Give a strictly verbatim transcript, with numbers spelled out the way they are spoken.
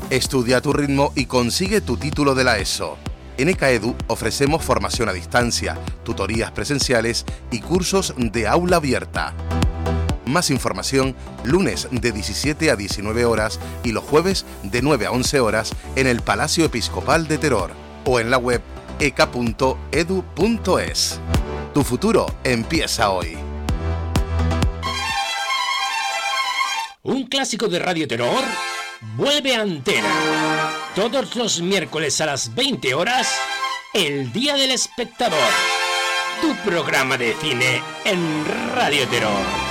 Estudia a tu ritmo y consigue tu título de la ESO. En ECAEDU ofrecemos formación a distancia, tutorías presenciales y cursos de aula abierta. Más información lunes de diecisiete a diecinueve horas y los jueves de nueve a once horas en el Palacio Episcopal de Teror o en la web e c a punto e d u punto e s. Tu futuro empieza hoy. Un clásico de Radio Terror vuelve a antena. Todos los miércoles a las veinte horas, El Día del Espectador. Tu programa de cine en Radio Terror.